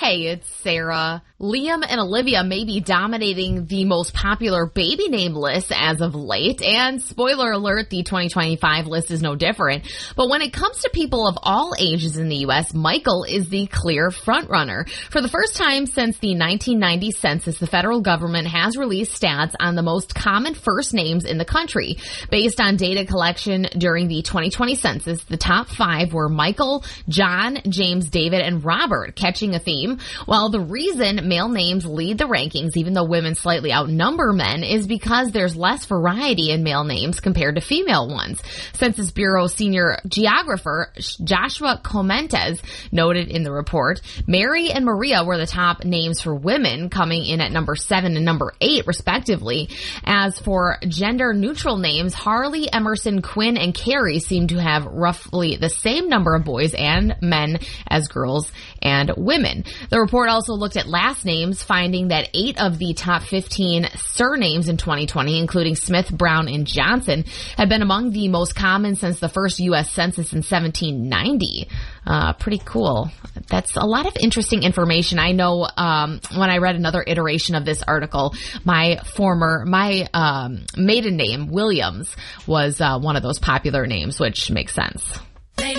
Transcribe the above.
Hey, it's Sarah. Liam and Olivia may be dominating the most popular baby name list as of late, and spoiler alert, the 2025 list is no different. But when it comes to people of all ages in the U.S., Michael is the clear frontrunner. For the first time since the 1990 census, the federal government has released stats on the most common first names in the country. Based on data collection during the 2020 census, the top 5 were Michael, John, James, David, and Robert, catching a theme. While the reason male names lead the rankings, even though women slightly outnumber men, is because there's less variety in male names compared to female ones. Census Bureau senior geographer Joshua Comentes noted in the report, Mary and Maria were the top names for women, coming in at number 7 and number 8, respectively. As for gender-neutral names, Harley, Emerson, Quinn, and Carrie seem to have roughly the same number of boys and men as girls and women. The report also looked at last names, finding that 8 of the top 15 surnames in 2020, including Smith, Brown, and Johnson, had been among the most common since the first U.S. Census in 1790. Pretty cool. That's a lot of interesting information. I know when I read another iteration of this article, my maiden name, Williams, was one of those popular names, which makes sense.